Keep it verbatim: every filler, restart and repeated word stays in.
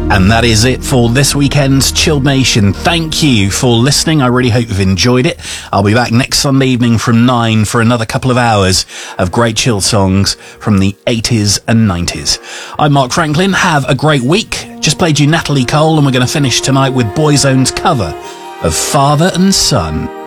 And that is it for this weekend's Chilled Nation. Thank you for listening. I really hope you've enjoyed it. I'll be back next Sunday evening from nine for another couple of hours of great chill songs from the eighties and nineties. I'm Mark Franklin. Have a great week. Just played you Natalie Cole, and we're going to finish tonight with Boyzone's cover of Father and Son.